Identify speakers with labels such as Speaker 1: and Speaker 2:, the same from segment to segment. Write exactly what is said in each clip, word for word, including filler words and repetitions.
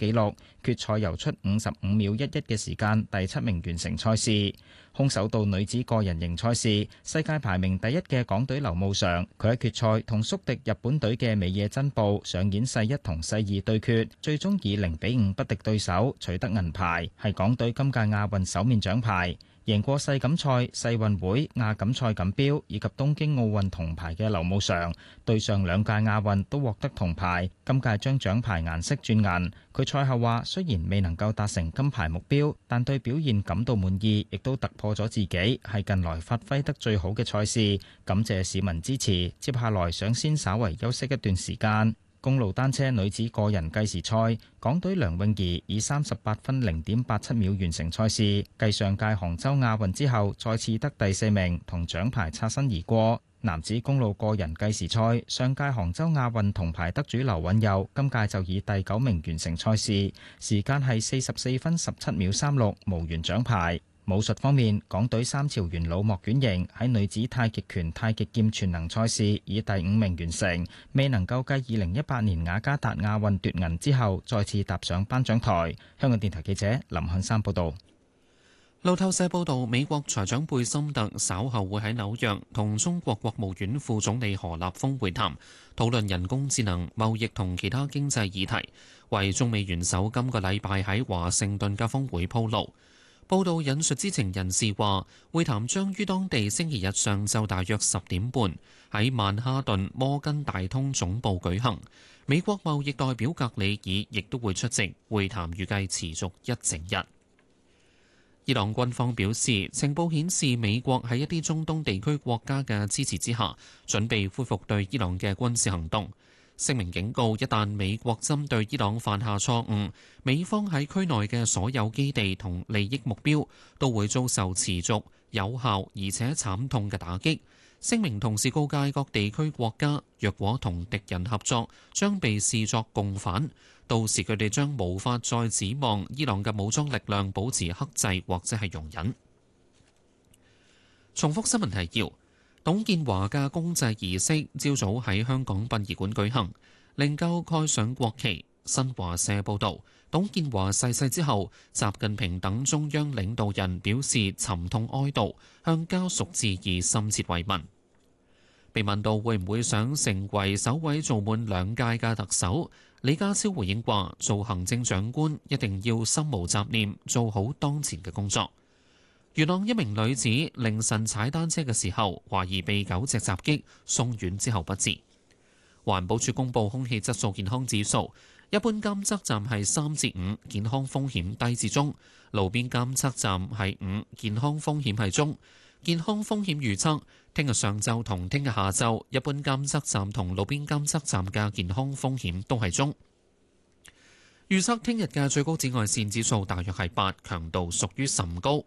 Speaker 1: 紀錄，決賽游出五十五秒一一嘅時間，第七名完成賽事。空手道女子個人型賽事，世界排名第一嘅港隊劉慕裳，佢喺決賽同宿敵日本隊嘅美野真步上演世一同世二對決，最終以零比五不敵對手，取得銀牌，係港隊今屆亞運首面獎牌。贏過世錦賽、世運會、亞錦賽錦標以及東京奧運銅牌嘅劉慕裳，對上兩屆亞運都獲得銅牌，今屆將獎牌顏色轉銀。佢賽後話：雖然未能夠達成金牌目標，但對表現感到滿意，亦都突破咗自己，係近來發揮得最好嘅賽事。感謝市民支持，接下來想先稍為休息一段時間。公路單車女子個人計時賽，港隊梁詠儀以三十八分零點八七秒完成賽事，繼上屆杭州亞運之後，再次得第四名，同獎牌擦身而過。男子公路個人計時賽，上屆杭州亞運銅牌得主劉允佑，今屆就以第九名完成賽事，時間係四十四分十七秒三六，無緣獎牌。武術方面，港隊三朝元老莫卷瑩喺女子太極拳太極劍全能賽事以第五名完成，未能夠繼二零一八年雅加達亞運奪銀之後再次踏上頒獎台。香港電台記者林漢山報道。
Speaker 2: 路透社報道，美國財長貝森特稍後會喺紐約同中國國務院副總理何立峰會談，討論人工智能、貿易同其他經濟議題，為中美元首今個禮拜喺華盛頓嘅峰會鋪路。報道引述知情人士話，會談將於當地星期日上晝大約十點半喺曼哈頓摩根大通總部舉行。美國貿易代表格里爾亦都會出席會談，預計持續一整日。伊朗軍方表示，情報顯示美國喺一啲中東地區國家嘅支持之下，準備恢復對伊朗嘅軍事行動。聲明警告，一旦美國針對伊朗犯下錯誤，美方喺區內嘅所有基地同利益目標都會遭受持續、有效而且慘痛嘅打擊。聲明同時告誡各地區國家，若果同敵人合作，將被視作共犯，到時佢哋將無法再指望伊朗嘅武裝力量保持克制或者係容忍。重複新聞提要。董建華嘅公祭儀式朝早喺香港殯儀館舉行，靈柩蓋上國旗。新華社報道，董建華逝世之後，習近平等中央領導人表示沉痛哀悼，向家屬致以深切慰問。被問到會唔會想成為首位做滿兩屆嘅特首，李家超回應話：做行政長官一定要心無雜念，做好當前嘅工作。元朗一名女子凌晨踩單車嘅時候，懷疑被狗隻襲擊，送院之後不治。環保署公布空氣質素健康指數，一般監測站係三至五，健康風險低至中；路邊監測站係五，健康風險係中。健康風險預測，聽日上晝同聽日下晝，一般監測站同路邊監測站嘅健康風險都係中。預測聽日嘅最高紫外線指數大約係八，強度屬於甚高。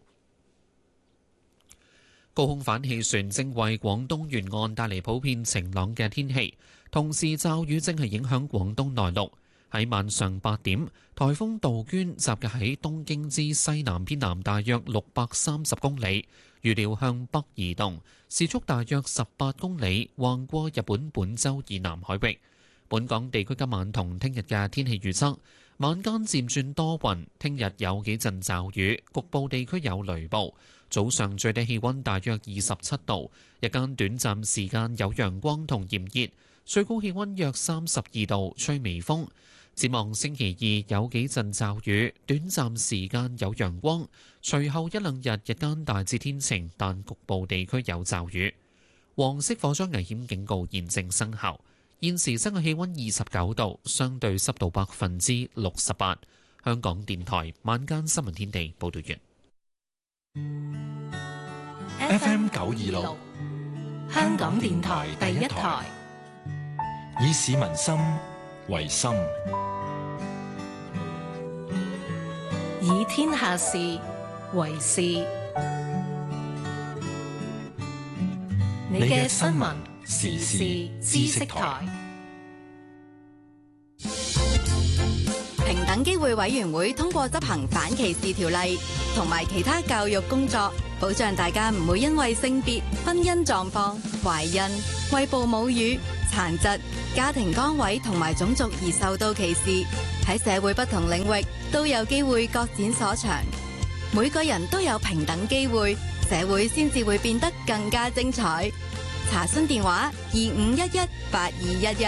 Speaker 2: 高空反氣旋正為廣東沿岸帶嚟普遍晴朗嘅天氣，同時驟雨正係影響廣東內陸。喺晚上八點，颱風杜鵑集結喺東京之西南偏南大約六百三十公里，預料向北移動，時速大約十八公里，橫過日本本州以南海域。本港地區今晚同聽日嘅天氣預測：晚間漸轉多雲，聽日有幾陣驟雨，局部地區有雷暴。早上最低氣溫大約二十七度，日間短暫時間有陽光同炎熱，最高氣溫約三十二度，吹微風。展望星期二有幾陣驟雨，短暫時間有陽光，隨後一兩日日間大致天晴，但局部地區有驟雨。黃色火災危險警告現正生效。現時室外氣溫二十九度，相對濕度百分之六十八。香港電台晚間新聞天地報道完。
Speaker 3: F M 九二六，香港電台第一台，以市民心為心，
Speaker 4: 以天下事為事。你嘅新聞時事知識台。
Speaker 5: 平等機會委員會通過執行反歧視條例同埋其他教育工作，保障大家唔會因為性別、婚姻狀況、懷孕、餵哺母乳、 殘疾、家庭崗位同埋種族而受到歧視，喺社會不同領域都有機會各展所長。每個人都有平等機會，社會先至會變得更加精彩。查詢電話：二五一一八二一一。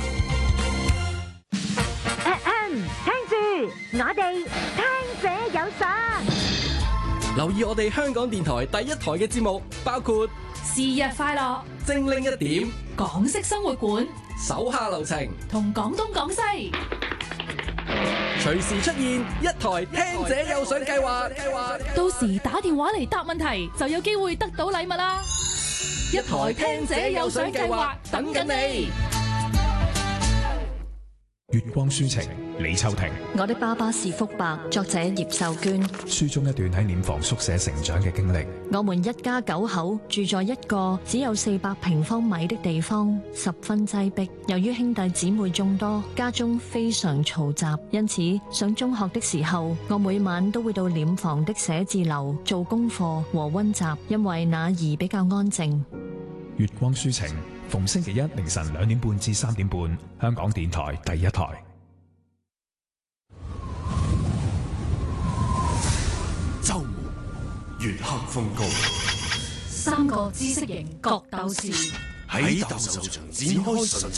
Speaker 6: 聽住，我哋聽者有賞。
Speaker 7: 留意我哋香港電台第一台嘅節目，包括
Speaker 8: 是日快樂、
Speaker 7: 精靈一點、
Speaker 8: 港式生活館、
Speaker 7: 手下留情
Speaker 8: 同廣東廣西。
Speaker 7: 隨時出現一台聽者有賞計劃，計劃
Speaker 8: 到時打電話嚟答問題，就有機會得到禮物啦！一台聽者有賞計劃等緊你。
Speaker 9: 月光書情，李秋婷。
Speaker 10: 我的爸爸是福伯，作者葉秀娟。
Speaker 9: 書中一段喺殮房宿舍成長嘅經歷。
Speaker 10: 我們一家九口住在一個只有四百平方米的地方，十分擠迫。由於兄弟姊妹眾多，家中非常嘈雜，因此上中學的時候，我每晚都會到殮房的寫字樓做功課和溫習，因為那兒比較安靜。
Speaker 9: 月光書情，逢星期一凌晨兩點半至三點半，香港電台第一台。
Speaker 3: 周末月黑風高，
Speaker 8: 三個知識型角鬥士
Speaker 3: 喺鬥獸場展開純